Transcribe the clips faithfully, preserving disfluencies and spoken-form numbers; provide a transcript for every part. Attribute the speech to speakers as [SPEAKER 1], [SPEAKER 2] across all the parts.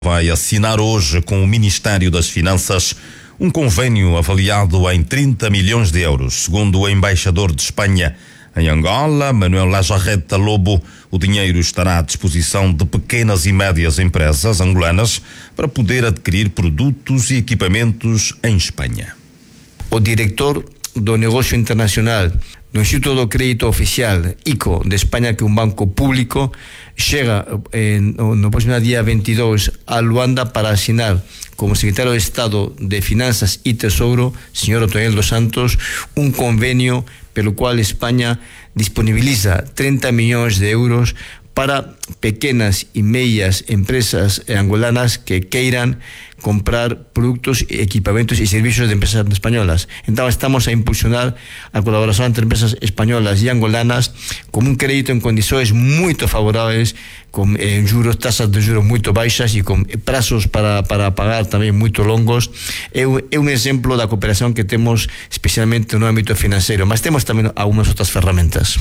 [SPEAKER 1] vai assinar hoje com o Ministério das Finanças um convênio avaliado em trinta milhões de euros. Segundo o embaixador de Espanha em Angola, Manuel Lajarreta Lobo, o dinheiro estará à disposição de pequenas e médias empresas angolanas para poder adquirir produtos e equipamentos em Espanha.
[SPEAKER 2] O diretor do Negócio Internacional do Instituto do Crédito Oficial, I C O, de Espanha, que é um banco público, chega eh, no, no próximo dia vinte e dois a Luanda para assinar como secretario de Estado de Finanzas y Tesouro, señor Otoniel dos Santos, un convenio pelo cual España disponibiliza trinta millones de euros para pequenas y medias empresas angolanas que queiran comprar productos, equipamentos y servicios de empresas españolas. Entonces estamos a impulsionar a colaboración entre empresas españolas y angolanas con un crédito en condiciones muy favorables, con eh, juros, tasas de juros muy baixas y con prazos para, para pagar también muy longos. É un, é un exemplo da cooperación que temos especialmente no ámbito financeiro, mas temos tamén algumas outras ferramentas.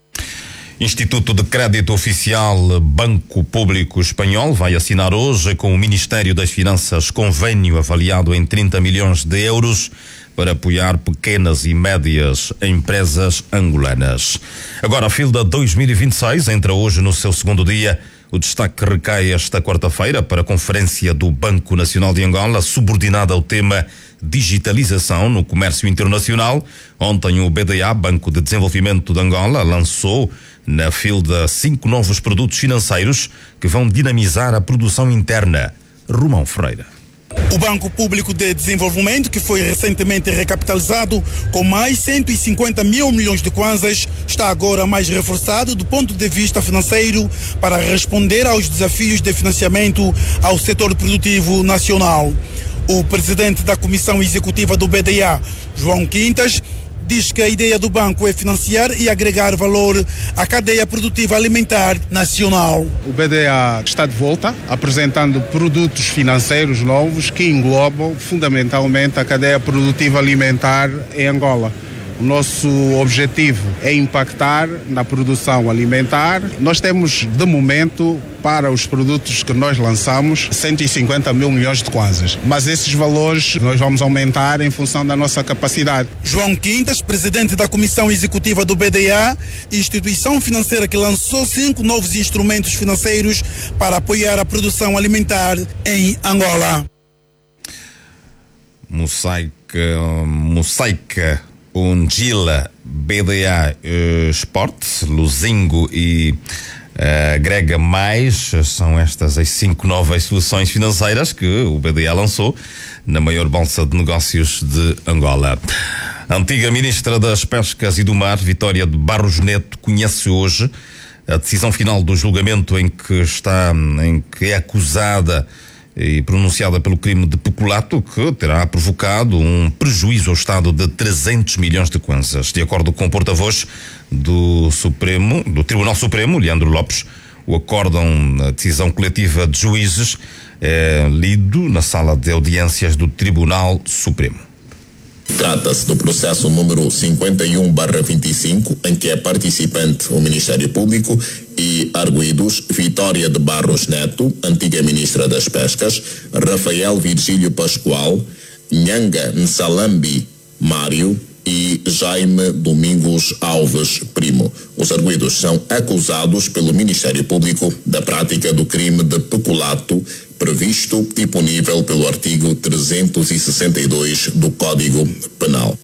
[SPEAKER 1] Instituto de Crédito Oficial Banco Público Espanhol vai assinar hoje com o Ministério das Finanças convênio avaliado em trinta milhões de euros para apoiar pequenas e médias empresas angolanas. Agora, a FILDA dois mil e vinte e seis entra hoje no seu segundo dia. O destaque recai esta quarta-feira para a Conferência do Banco Nacional de Angola, subordinada ao tema digitalização no comércio internacional. Ontem o B D A, Banco de Desenvolvimento de Angola, lançou na FILDA cinco novos produtos financeiros que vão dinamizar a produção interna. Romão Freire.
[SPEAKER 3] O Banco Público de Desenvolvimento, que foi recentemente recapitalizado com mais cento e cinquenta mil milhões de kwanzas, está agora mais reforçado do ponto de vista financeiro para responder aos desafios de financiamento ao setor produtivo nacional. O presidente da Comissão Executiva do B D A, João Quintas, diz que a ideia do banco é financiar e agregar valor à cadeia produtiva alimentar nacional.
[SPEAKER 4] O B D A está de volta, apresentando produtos financeiros novos que englobam fundamentalmente a cadeia produtiva alimentar em Angola. O nosso objetivo é impactar na produção alimentar. Nós temos, de momento, para os produtos que nós lançamos, cento e cinquenta mil milhões de kwanzas. Mas esses valores nós vamos aumentar em função da nossa capacidade.
[SPEAKER 3] João Quintas, presidente da Comissão Executiva do B D A, instituição financeira que lançou cinco novos instrumentos financeiros para apoiar a produção alimentar em Angola.
[SPEAKER 1] Mosaica, Mosaica Ungila, B D A uh, Sport, Luzingo e uh, Grega Mais são estas as cinco novas soluções financeiras que o B D A lançou na maior bolsa de negócios de Angola. A antiga ministra das Pescas e do Mar, Vitória de Barros Neto, conhece hoje a decisão final do julgamento em que está, em que é acusada e pronunciada pelo crime de peculato, que terá provocado um prejuízo ao Estado de trezentos milhões de kwanzas. De acordo com o porta-voz do Supremo, do Tribunal Supremo, Leandro Lopes, o acórdão da decisão coletiva de juízes é lido na sala de audiências do Tribunal Supremo.
[SPEAKER 5] Trata-se do processo número cinquenta e um barra vinte e cinco, em que é participante o Ministério Público e arguidos Vitória de Barros Neto, antiga Ministra das Pescas, Rafael Virgílio Pascoal, Nhanga Nsalambi Mário e Jaime Domingos Alves Primo. Os arguidos são acusados pelo Ministério Público da prática do crime de peculato previsto e punível pelo artigo trezentos e sessenta e dois do Código Penal.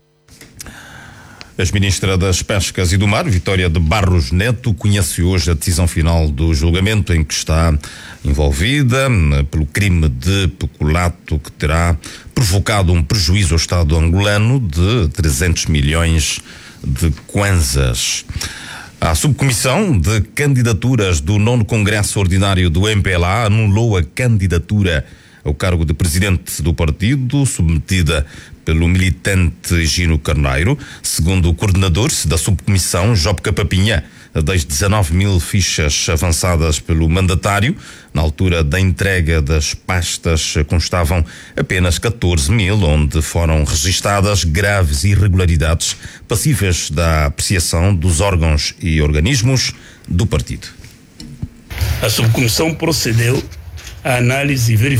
[SPEAKER 1] A ministra das Pescas e do Mar, Vitória de Barros Neto, conhece hoje a decisão final do julgamento em que está envolvida pelo crime de peculato que terá provocado um prejuízo ao Estado angolano de trezentos milhões de kwanzas. A subcomissão de candidaturas do nono Congresso Ordinário do M P L A anulou a candidatura ao cargo de presidente do partido, submetida pelo militante Gino Carneiro. Segundo o coordenador da subcomissão, Job Capapinha, das dezanove mil fichas avançadas pelo mandatário, na altura da entrega das pastas constavam apenas catorze mil, onde foram registadas graves irregularidades passíveis da apreciação dos órgãos e organismos do partido.
[SPEAKER 6] A subcomissão procedeu a análise e verificar